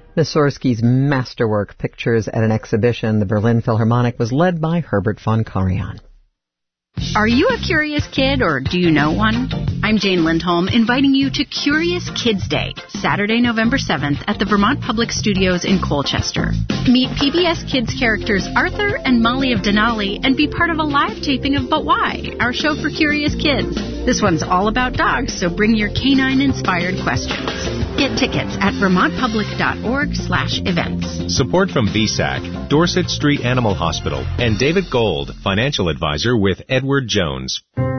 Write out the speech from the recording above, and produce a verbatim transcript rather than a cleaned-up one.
Mussorgsky's masterwork, Pictures at an Exhibition, the Berlin Philharmonic, was led by Herbert von Karajan. Are you a curious kid, or do you know one? I'm Jane Lindholm, inviting you to Curious Kids Day, Saturday, November seventh, at the Vermont Public Studios in Colchester. Meet P B S Kids characters Arthur and Molly of Denali and be part of a live taping of But Why?, our show for curious kids. This one's all about dogs, so bring your canine-inspired questions. Get tickets at vermontpublic.org slash events. Support from B S A C, Dorset Street Animal Hospital, and David Gold, financial advisor with Edward Jones.